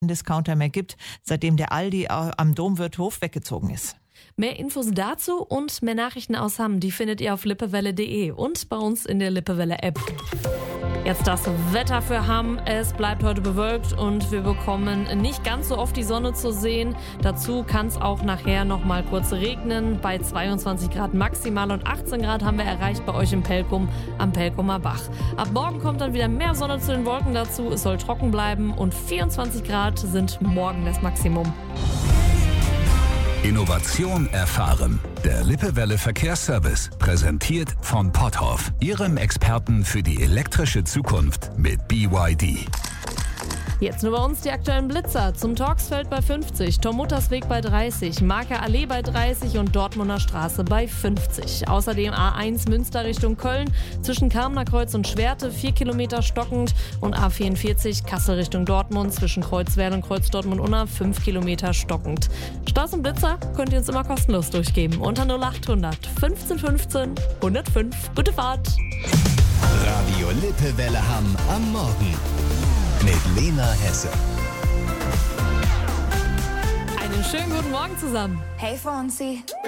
Discounter mehr gibt, seitdem der Aldi am Domwirthof weggezogen ist. Mehr Infos dazu und mehr Nachrichten aus Hamm, die findet ihr auf lippewelle.de und bei uns in der Lippewelle-App. Jetzt das Wetter für Hamm. Es bleibt heute bewölkt und wir bekommen nicht ganz so oft die Sonne zu sehen. Dazu kann es auch nachher noch mal kurz regnen. Bei 22 Grad maximal und 18 Grad haben wir erreicht bei euch im Pelkum am Pelkumer Bach. Ab morgen kommt dann wieder mehr Sonne zu den Wolken dazu. Es soll trocken bleiben und 24 Grad sind morgen das Maximum. Innovation erfahren. Der Lippewelle Verkehrsservice, präsentiert von Potthoff, Ihrem Experten für die elektrische Zukunft mit BYD. Jetzt nur bei uns die aktuellen Blitzer. Zum Torxfeld bei 50, Tormuttersweg bei 30, Marker Allee bei 30 und Dortmunder Straße bei 50. Außerdem A1 Münster Richtung Köln, zwischen Kamener Kreuz und Schwerte 4 Kilometer stockend und A44 Kassel Richtung Dortmund, zwischen Kreuzwerl und Kreuz Dortmund-Unna 5 Kilometer stockend. Staus und Blitzer könnt ihr uns immer kostenlos durchgeben unter 0800 15 15 105. Gute Fahrt! Radio Lippewelle Hamm am Morgen. Mit Lena Hesse. Einen schönen guten Morgen zusammen. Hey Fonzie.